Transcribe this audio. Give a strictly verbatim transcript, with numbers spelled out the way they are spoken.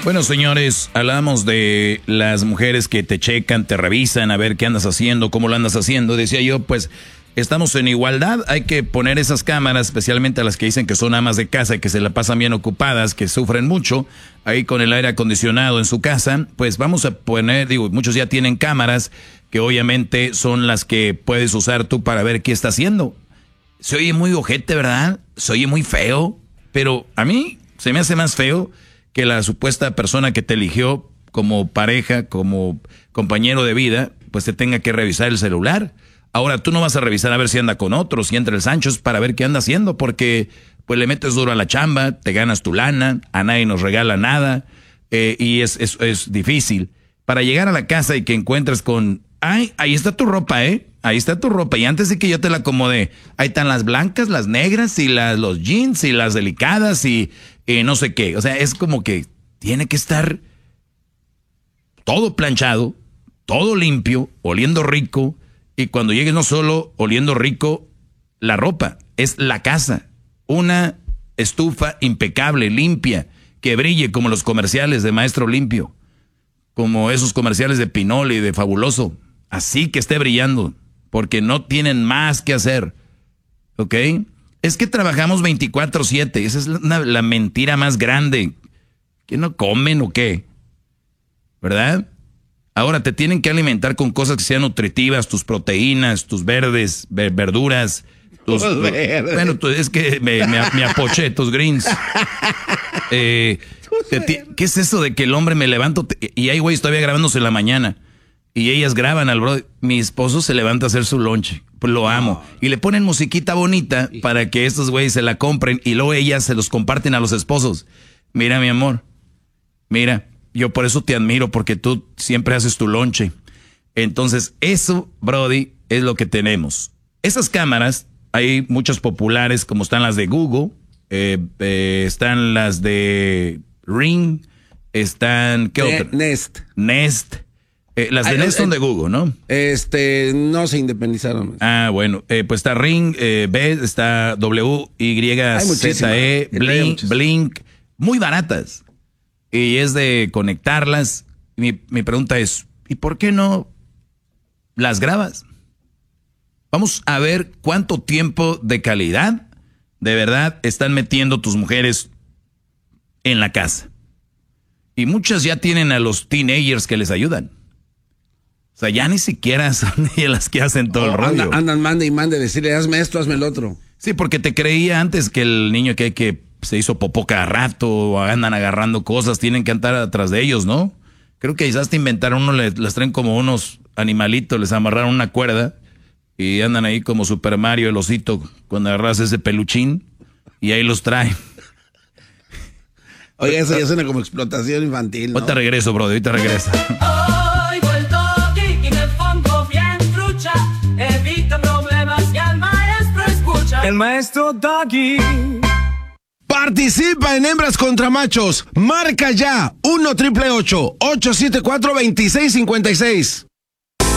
Bueno, señores, hablamos de las mujeres que te checan, te revisan, a ver qué andas haciendo, cómo lo andas haciendo. Decía yo, pues, estamos en igualdad, hay que poner esas cámaras, especialmente a las que dicen que son amas de casa, que se la pasan bien ocupadas, que sufren mucho, ahí con el aire acondicionado en su casa, pues vamos a poner, digo, muchos ya tienen cámaras, que obviamente son las que puedes usar tú para ver qué está haciendo. Se oye muy ojete, ¿verdad? Se oye muy feo, pero a mí se me hace más feo que la supuesta persona que te eligió como pareja, como compañero de vida, pues te tenga que revisar el celular. Ahora tú no vas a revisar a ver si anda con otros, si entra el Sancho, es para ver qué anda haciendo, porque pues le metes duro a la chamba, te ganas tu lana, a nadie nos regala nada, eh, y es, es, es difícil. Para llegar a la casa y que encuentres con, ay, ahí está tu ropa, ¿eh? Ahí está tu ropa, y antes de que yo te la acomode, ahí están las blancas, las negras, y las, los jeans, y las delicadas, y eh, no sé qué. O sea, es como que tiene que estar todo planchado, todo limpio, oliendo rico, y cuando llegues no solo oliendo rico la ropa, es la casa. Una estufa impecable, limpia, que brille como los comerciales de Maestro Limpio, como esos comerciales de Pinol y de Fabuloso. Así que esté brillando, porque no tienen más que hacer, ¿ok? Es que trabajamos veinticuatro siete, esa es la, la mentira más grande. ¿Que no comen o qué? ¿Verdad? Ahora te tienen que alimentar con cosas que sean nutritivas, tus proteínas, tus verdes, ver, verduras. Tus, tu, bueno, tu, es que me, me, me apoché, tus greens. Eh, te, ¿Qué es eso de que el hombre me levanto te, y hay güeyes todavía grabándose en la mañana? Y ellas graban al bro. Mi esposo se levanta a hacer su lonche. Pues lo amo. Y le ponen musiquita bonita para que estos güeyes se la compren y luego ellas se los comparten a los esposos. Mira, mi amor. Mira. Yo por eso te admiro, porque tú siempre haces tu lonche. Entonces, eso, Brody, es lo que tenemos. Esas cámaras, hay muchas populares, como están las de Google, eh, eh, están las de Ring, están... ¿qué otra? Nest. Nest. Eh, las de Ay, Nest eh, son de Google, ¿no? Este, no se independizaron. Ah, bueno, eh, pues está Ring, eh, B, está W, Y, Z, E, Blink, Blink, muy baratas. Y es de conectarlas. Mi, mi pregunta es, ¿y por qué no las grabas? Vamos a ver cuánto tiempo de calidad de verdad están metiendo tus mujeres en la casa. Y muchas ya tienen a los teenagers que les ayudan. O sea, ya ni siquiera son ellas las que hacen todo oh, el rollo. Andan, andan mande y mande, decirle, hazme esto, hazme el otro. Sí, porque te creía antes que el niño que hay que... se hizo popó cada rato, o andan agarrando cosas, tienen que andar atrás de ellos, ¿no? Creo que quizás te inventaron uno, les, les traen como unos animalitos, les amarraron una cuerda y andan ahí como Super Mario, el osito, cuando agarras ese peluchín y ahí los traen. Oye, eso ya suena como explotación infantil, ¿no? Ahorita regreso, brother, ahorita regreso. Hoy vuelto aquí y me pongo bien trucha, evita problemas y al maestro escucha. El maestro Doggy. Participa en Hembras contra Machos. Marca ya uno triple ocho, ocho siete cuatro, dos seis cinco seis.